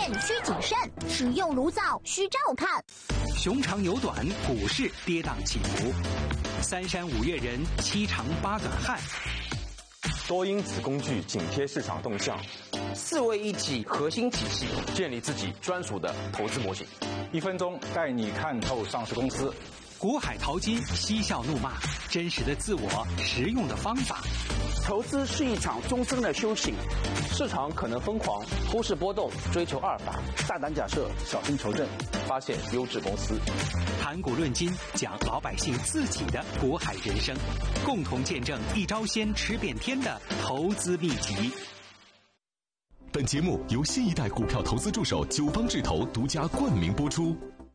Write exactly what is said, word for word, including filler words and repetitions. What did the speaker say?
需谨慎，使用炉灶需照看。 熊长牛短，股市跌宕起伏。三山五岳人，七长八短汉。 多因此工具紧贴市场动向， 四位一体核心体系， 建立自己专属的投资模型。 一分钟带你看透上市公司。 股海淘金，嬉笑怒骂，真实的自我，实用的方法。 投资是一场终身的修行， 市场可能疯狂，忽视波动，追求阿尔法， 大胆假设，小心求证， 发现优质公司。 谈股论金，讲老百姓自己的股海人生，共同见证一招鲜吃遍天的投资秘籍。 本节目由新一代股票投资助手九方智投独家冠名播出。